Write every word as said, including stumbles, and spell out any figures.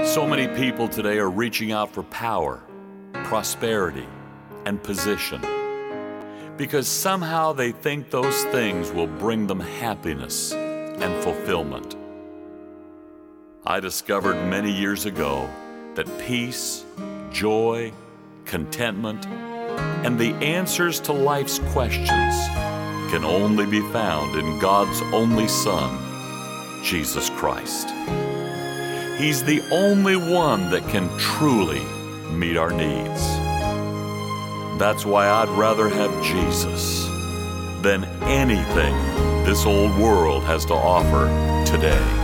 So many people today are reaching out for power, prosperity, and position because somehow they think those things will bring them happiness and fulfillment. I discovered many years ago that peace, joy, contentment, and the answers to life's questions can only be found in God's only Son, Jesus Christ. He's the only one that can truly meet our needs. That's why I'd rather have Jesus than anything this old world has to offer today.